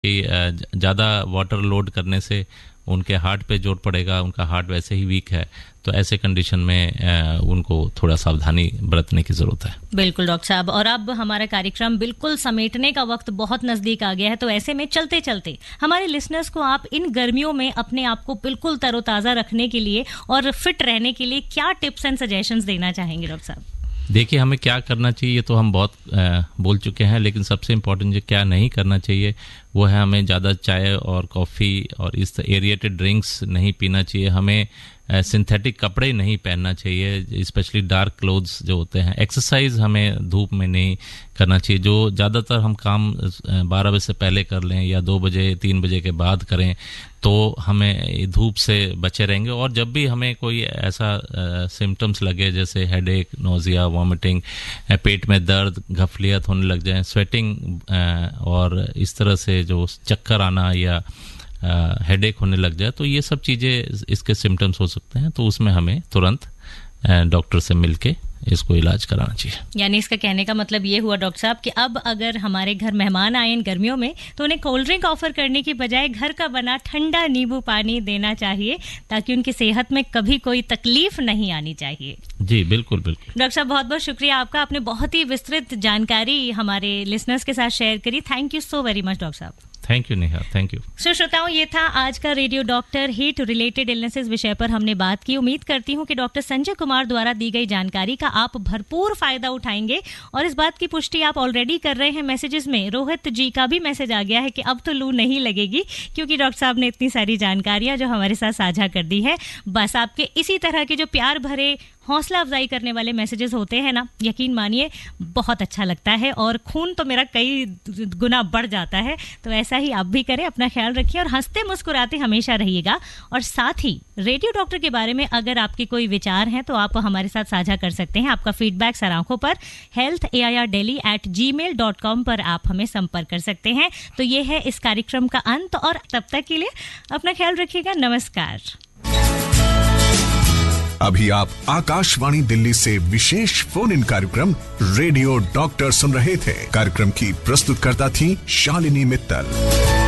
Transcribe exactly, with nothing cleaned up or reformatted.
कि ज़्यादा water load करने से उनके हार्ट पे जोर पड़ेगा, उनका हार्ट वैसे ही वीक है, तो ऐसे कंडीशन में उनको थोड़ा सावधानी बरतने की ज़रूरत है। बिल्कुल डॉक्टर साहब, और अब हमारा कार्यक्रम बिल्कुल समेटने का वक्त बहुत नज़दीक आ गया है, तो ऐसे में चलते चलते हमारे लिसनर्स को आप इन गर्मियों में अपने आप को बिल्कुल तरोताज़ा रखने के लिए और फिट रहने के लिए क्या टिप्स एंड सजेशंस देना चाहेंगे डॉक्टर साहब? देखिए, हमें क्या करना चाहिए ये तो हम बहुत आ, बोल चुके हैं, लेकिन सबसे इम्पोर्टेंट जो क्या नहीं करना चाहिए वो है हमें ज़्यादा चाय और कॉफ़ी और इस एरिएटेड ड्रिंक्स नहीं पीना चाहिए। हमें सिंथेटिक कपड़े नहीं पहनना चाहिए, स्पेशली डार्क क्लोथ्स जो होते हैं। एक्सरसाइज हमें धूप में नहीं करना चाहिए। जो ज़्यादातर हम काम बारह बजे से पहले कर लें या दो बजे तीन बजे के बाद करें तो हमें धूप से बचे रहेंगे। और जब भी हमें कोई ऐसा सिम्टम्स लगे जैसे हेडेक, नोजिया, वॉमिटिंग, पेट में दर्द, घफलियत होने लग जाए, स्वेटिंग और इस तरह से जो चक्कर आना या हेडेक होने लग जाए, तो ये सब चीज़ें इसके सिम्टम्स हो सकते हैं। तो उसमें हमें तुरंत डॉक्टर से मिलके इसको इलाज कराना चाहिए। यानी इसका कहने का मतलब ये हुआ डॉक्टर साहब कि अब अगर हमारे घर मेहमान आए इन गर्मियों में तो उन्हें कोल्ड ड्रिंक ऑफर करने की बजाय घर का बना ठंडा नींबू पानी देना चाहिए, ताकि उनकी सेहत में कभी कोई तकलीफ नहीं आनी चाहिए। जी बिल्कुल बिल्कुल। डॉक्टर साहब बहुत बहुत शुक्रिया आपका, आपने बहुत ही विस्तृत जानकारी हमारे लिसनर्स के साथ शेयर करी। Thank you so very much doctor साहब। Thank you Neha, thank you. सो श्रोताओं, ये था आज का radio doctor heat related illnesses विषय पर हमने बात की। उम्मीद करती हूँ कि डॉक्टर संजय कुमार द्वारा दी गई जानकारी का आप भरपूर फायदा उठाएंगे, और इस बात की पुष्टि आप ऑलरेडी कर रहे हैं मैसेजेस में। रोहित जी का भी मैसेज आ गया है कि अब तो लू नहीं लगेगी, क्योंकि डॉक्टर साहब ने इतनी सारी जानकारियां जो हमारे साथ साझा कर दी है। बस आपके इसी तरह के जो प्यार भरे हौसला अफजाई करने वाले मैसेजेस होते हैं ना, यकीन मानिए बहुत अच्छा लगता है और खून तो मेरा कई गुना बढ़ जाता है। तो ऐसा ही आप भी करें, अपना ख्याल रखिए और हंसते मुस्कुराते हमेशा रहिएगा। और साथ ही रेडियो डॉक्टर के बारे में अगर आपके कोई विचार हैं तो आप हमारे साथ साझा कर सकते हैं। आपका फीडबैक सर आंखों पर health A I R daily eight ji mail dot com पर आप हमें संपर्क कर सकते हैं। तो ये है इस कार्यक्रम का अंत, और तब तक के लिए अपना ख्याल रखिएगा। नमस्कार। अभी आप आकाशवाणी दिल्ली से विशेष फोन इन कार्यक्रम रेडियो डॉक्टर सुन रहे थे। कार्यक्रम की प्रस्तुतकर्ता थी शालिनी मित्तल।